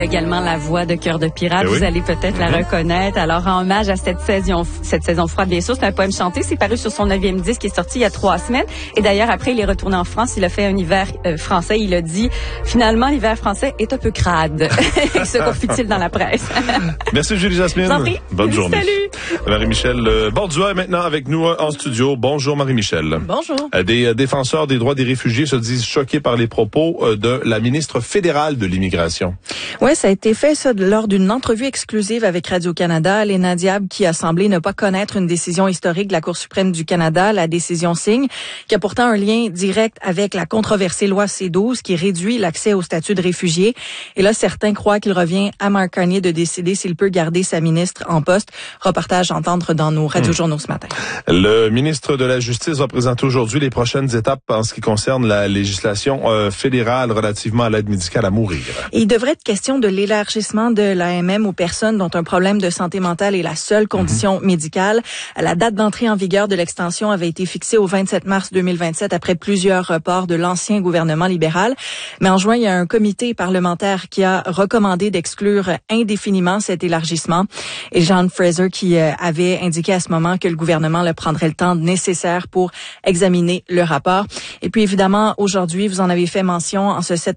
Également la voix de Cœur de pirate, oui. Vous allez peut-être la reconnaître. Alors, en hommage à cette saison froide, bien sûr, c'est un poème chanté. C'est paru sur son 9e disque qui est sorti il y a 3 semaines. Et d'ailleurs, après, il est retourné en France. Il a fait un hiver français. Il a dit, finalement, l'hiver français est un peu crade. Se confie-t-il dans la presse. Merci Julie Jasmine. Bonne journée. Salut. Marie-Michel Bordua est maintenant avec nous en studio. Bonjour Marie-Michel. Bonjour. Des défenseurs des droits des réfugiés se disent choqués par les propos de la ministre fédérale de l'immigration. Ouais, ça a été fait ça lors d'une entrevue exclusive avec Radio-Canada. Léna Diab, qui a semblé ne pas connaître une décision historique de la Cour suprême du Canada, la décision Singh, qui a pourtant un lien direct avec la controversée loi C-12 qui réduit l'accès au statut de réfugié. Et là, certains croient qu'il revient à Mark Carney de décider s'il peut garder sa ministre en poste. Reportage à entendre dans nos radiojournaux ce matin. Le ministre de la Justice va présenter aujourd'hui les prochaines étapes en ce qui concerne la législation fédérale relativement à l'aide médicale à mourir. Il devrait être question de l'élargissement de l'AMM aux personnes dont un problème de santé mentale est la seule condition médicale. La date d'entrée en vigueur de l'extension avait été fixée au 27 mars 2027 après plusieurs reports de l'ancien gouvernement libéral. Mais en juin, il y a un comité parlementaire qui a recommandé d'exclure indéfiniment cet élargissement. Et John Fraser qui avait indiqué à ce moment que le gouvernement prendrait le temps nécessaire pour examiner le rapport. Et puis évidemment, aujourd'hui, vous en avez fait mention, en ce 7